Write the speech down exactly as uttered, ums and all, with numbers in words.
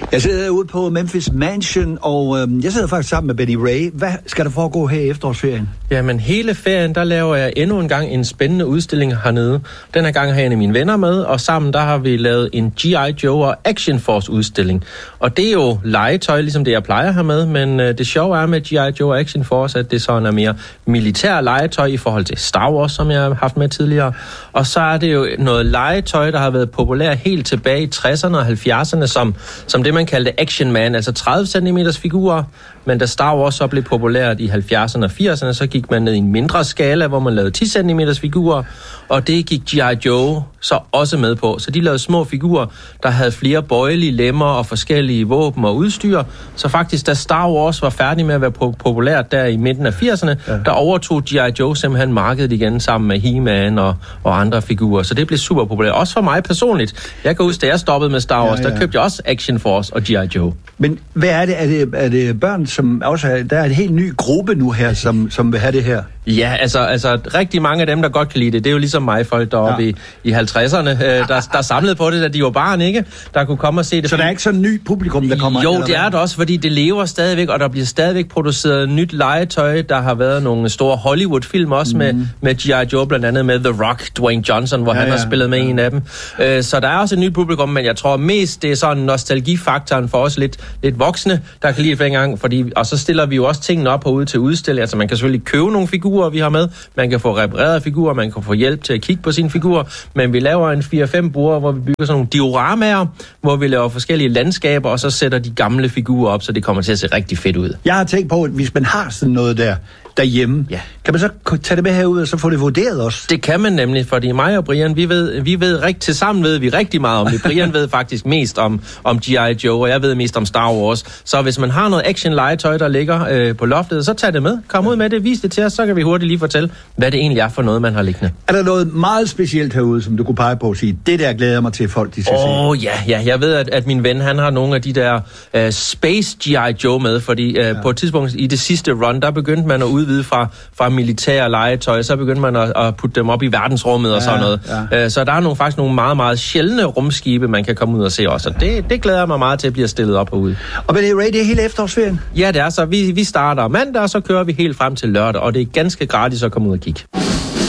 Jeg sidder ude på Memphis Mansion, og øh, jeg sidder faktisk sammen med Benny Ray. Hvad skal der foregå her i efterårsferien? Jamen hele ferien, der laver jeg endnu en gang en spændende udstilling hernede. Den her gang har jeg en af mine venner med, og sammen der har vi lavet en G I. Joe og Action Force udstilling. Og det er jo legetøj, ligesom det jeg plejer her med, men øh, det sjove er med G I. Joe og Action Force, at det sådan er mere militær legetøj i forhold til Star Wars, som jeg har haft med tidligere. Og så er det jo noget legetøj, der har været populær helt tilbage i tresserne og halvfjerdserne, som, som det man kaldte Action Man, altså tredive centimeters figurer. Men da Star Wars så blev populært i halvfjerdserne og firserne, så gik man ned i en mindre skala, hvor man lavede ti centimeters figurer, og det gik G I. Joe så også med på. Så de lavede små figurer, der havde flere bøjelige lemmer og forskellige våben og udstyr. Så faktisk, da Star Wars var færdig med at være populært der i midten af firserne, ja. Der overtog G I. Joe simpelthen markedet igen sammen med He-Man og, og andre figurer. Så det blev super populært. Også for mig personligt. Jeg kan huske, da jeg stoppede med Star Wars, ja, ja. Der købte jeg også Action Force og G I. Joe. Men hvad er det? Er det, er det børn, som også er, der er en helt ny gruppe nu her, som, som vil have det her? Ja, altså, altså rigtig mange af dem, der godt kan lide det, det er jo ligesom mig, folk deroppe ja. i, i halvtredserne, øh, der, der samlede på det, da de var barn, ikke? Der kunne komme og se det. Så der er ikke sådan en ny publikum, der kommer? Jo, det er det også, fordi det lever stadigvæk, og der bliver stadigvæk produceret nyt legetøj. Der har været nogle store Hollywood-film også mm. med, med G I. Joe, blandt andet med The Rock, Dwayne Johnson, hvor ja, han har spillet med ja. en af dem. Øh, så der er også et nyt publikum, men jeg tror mest, det er sådan nostalgifaktoren for os lidt, lidt voksne, der kan lide det for en gang, fordi, og så stiller vi jo også tingene op herude til udstilling. Altså man kan selvfølgelig købe nogle figurer, vi har med. Man kan få repareret figurer, man kan få hjælp til at kigge på sine figurer, men vi laver en fire fem borde, hvor vi bygger sådan nogle dioramaer, hvor vi laver forskellige landskaber, og så sætter de gamle figurer op, så det kommer til at se rigtig fedt ud. Jeg har tænkt på, at hvis man har sådan noget der derhjemme, ja. Kan man så tage det med herud og så få det vurderet også? Det kan man nemlig, fordi mig og Brian, vi ved, vi ved rigt, til sammen ved vi rigtig meget om det. Brian ved faktisk mest om, om G I. Joe, og jeg ved mest om Star Wars. Så hvis man har noget action-legetøj, der ligger øh, på loftet, så tag det med. Kom ud med det, vis det til os, så kan vi hurtigt lige fortælle, hvad det egentlig er for noget, man har liggende. Er der noget meget specielt herude, som du kunne pege på at sige, det der glæder mig til, folk de skal se? Åh oh, ja, ja, jeg ved, at, at min ven, han har nogle af de der uh, Space G I. Joe med, fordi uh, ja. på et tidspunkt i det sidste run, der begyndte man at udvide fra, fra militære legetøj, så begyndte man at, at putte dem op i verdensrummet ja, og sådan noget. Ja. Uh, så der er nogle, faktisk nogle meget, meget sjældne rumskibe, man kan komme ud og se også, og det, det glæder mig meget til at blive stillet op herude. Og Benny Ray, det er hele efterårsferien? Ja, det er så. Vi, vi starter mandag, og så kører vi helt frem til lørdag, og det er ganske gratis at komme ud og kigge.